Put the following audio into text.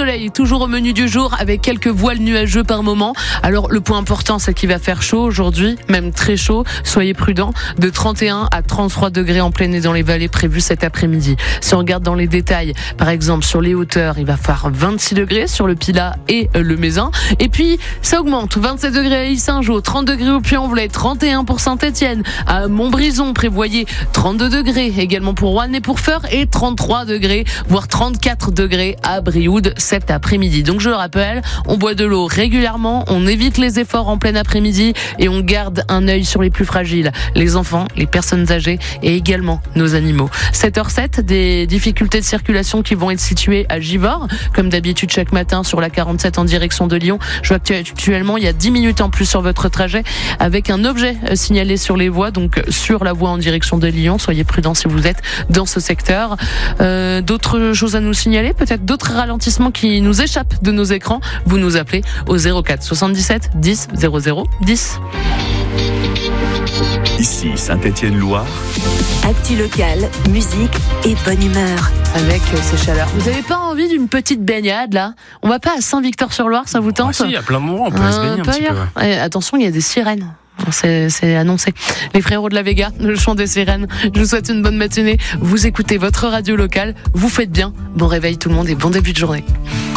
soleil, toujours au menu du jour, avec quelques voiles nuageux par moment. Alors, le point important, c'est qu'il va faire chaud aujourd'hui, même très chaud. Soyez prudents. De 31 à 33 degrés en pleine et dans les vallées prévues cet après-midi. Si on regarde dans les détails, par exemple, sur les hauteurs, il va faire 26 degrés sur le Pilat et le Mézin. Et puis, ça augmente. 27 degrés à Saint-Jean, 30 degrés au Puy-en-Velay, 31 pour Saint-Étienne. À Montbrison, prévoyez 32 degrés également pour Roanne et pour Feurs et 33 degrés, voire 34 degrés à Brioude cet après-midi. Donc je le rappelle, on boit de l'eau régulièrement, on évite les efforts en plein après-midi et on garde un œil sur les plus fragiles, les enfants, les personnes âgées et également nos animaux. 7h07, des difficultés de circulation qui vont être situées à Givors, comme d'habitude chaque matin sur la 47 en direction de Lyon. Je vois qu'actuellement il y a 10 minutes en plus sur votre trajet avec un objet signalé sur les voies, donc sur la voie en direction de Lyon. Soyez prudents si vous êtes dans ce secteur. D'autres choses à nous signaler, peut-être d'autres ralentissements qui nous échappent de nos écrans. Vous nous appelez au 04 77 10 00 10. Ici Saint-Étienne-Loire. Actu locale, musique et bonne humeur. Avec ces chaleurs. Vous n'avez pas envie d'une petite baignade là? On va pas à Saint-Victor-sur-Loire, ça vous tente? Si, il y a plein de moments, on peut se baigner un petit peu. Ouais. Attention, il y a des sirènes. C'est annoncé. Les frérots de la Vega, le chant des sirènes. Je vous souhaite une bonne matinée. Vous écoutez votre radio locale. Vous faites bien. Bon réveil tout le monde et bon début de journée.